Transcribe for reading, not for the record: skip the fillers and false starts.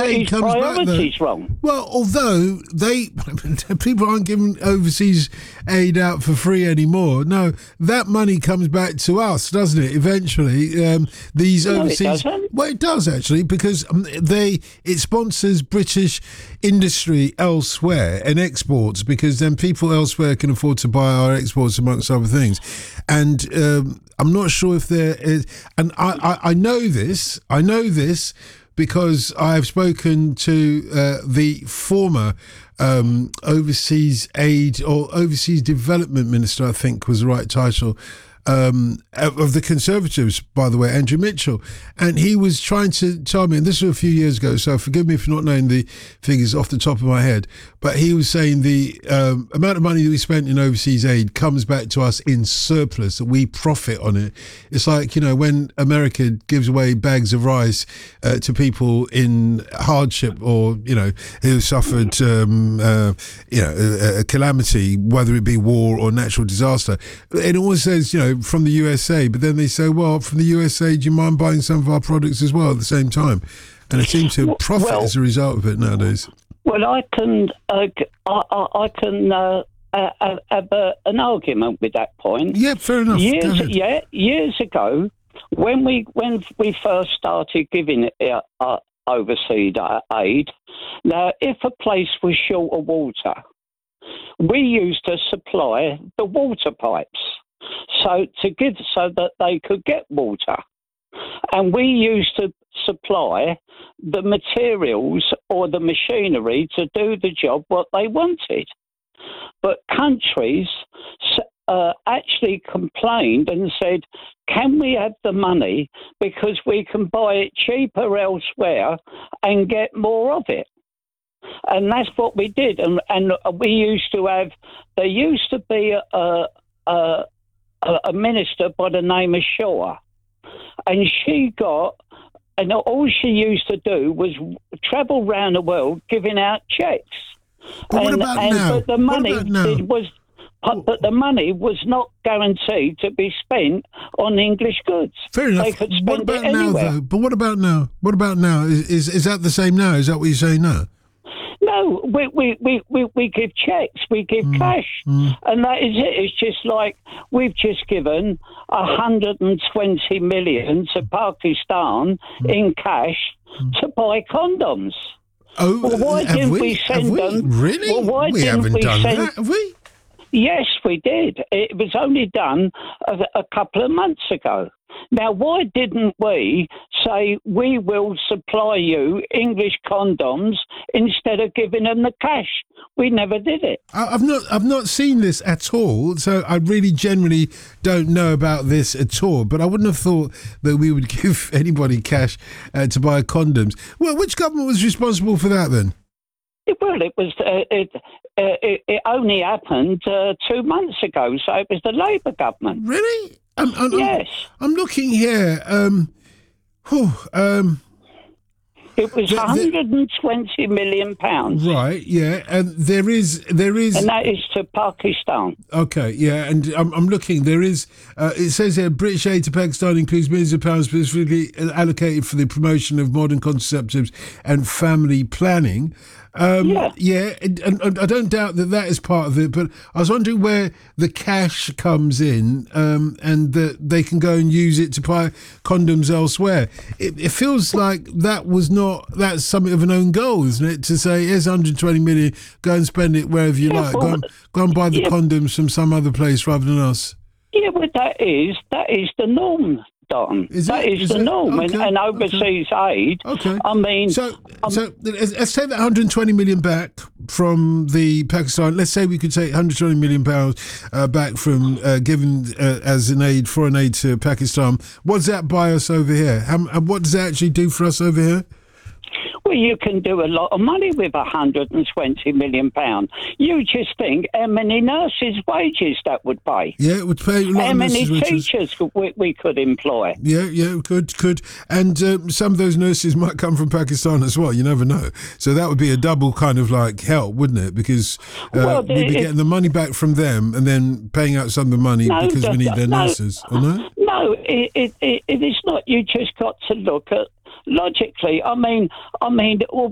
aid comes back, though. Wrong. Well, although people aren't giving overseas aid out for free anymore. No, that money comes back to us, doesn't it? Eventually, these overseas. Well, it does actually, because it sponsors British industry elsewhere and exports, because then people elsewhere can afford to buy our exports, amongst other things. And I'm not sure if there is, and I know this because I've spoken to the former overseas aid or overseas development minister, I think was the right title, of the Conservatives, by the way, Andrew Mitchell. And he was trying to tell me, and this was a few years ago, so forgive me for not knowing the figures off the top of my head, but he was saying the amount of money that we spent in overseas aid comes back to us in surplus, that we profit on it. It's like, when America gives away bags of rice to people in hardship or, who suffered, a calamity, whether it be war or natural disaster. It always says, from the USA, but then they say, well, from the USA, do you mind buying some of our products as well at the same time? And it seems to profit as a result of it nowadays. Well, I can have an argument with that point. Yeah, fair enough. Years ago, when we first started giving overseas aid, now if a place was short of water, we used to supply the water pipes. So that they could get water. And we used to supply the materials or the machinery to do the job what they wanted. But countries actually complained and said, can we have the money because we can buy it cheaper elsewhere and get more of it? And that's what we did. And we used to have, there used to be a minister by the name of Shaw, and all she used to do was travel around the world giving out checks. But the money was not guaranteed to be spent on English goods. Fair enough. They could spend what about it now, anywhere. though? But what about now? What about now? Is that the same now? Is that what you're saying now? No, we give checks, we give cash, and that is it. It's just like we've just given 120 million to Pakistan in cash to buy condoms. Oh, well, why didn't we send them? Really? Well, why we didn't haven't we done send? that, have we? Yes, we did. It was only done a couple of months ago. Now, why didn't we say we will supply you English condoms instead of giving them the cash? We never did it. I've not seen this at all, so I really generally don't know about this at all. But I wouldn't have thought that we would give anybody cash to buy condoms. Well, which government was responsible for that then? Well, it was. It only happened 2 months ago, so it was the Labour government. Really? Yes. I'm looking here. It was £120 million. Right, yeah, and there is, and that is to Pakistan. Okay, yeah, and I'm looking. There is. It says here, British aid to Pakistan includes millions of pounds specifically allocated for the promotion of modern contraceptives and family planning. And I don't doubt that is part of it, but I was wondering where the cash comes in, and that they can go and use it to buy condoms elsewhere. It feels like that's something of an own goal, isn't it? To say, here's 120 million, go and spend it wherever you like. Go and buy the condoms from some other place rather than us. Yeah, but that is the norm. Don. That is the norm, okay. and overseas aid. Okay. I mean, so let's take that 120 million back from the Pakistan. Let's say we could take 120 million pounds back from given as foreign aid to Pakistan. What does that buy us over here? What does that actually do for us over here? Well, you can do a lot of money with £120 million. You just think how many nurses' wages that would pay. Yeah, it would pay a lot. How many teachers we could employ. Yeah, could. And some of those nurses might come from Pakistan as well. You never know. So that would be a double kind of like help, wouldn't it? Because we'd be getting the money back from them and then paying out some of the money because we need their nurses. Or no? No, it is not. You just got to look at logically. I mean,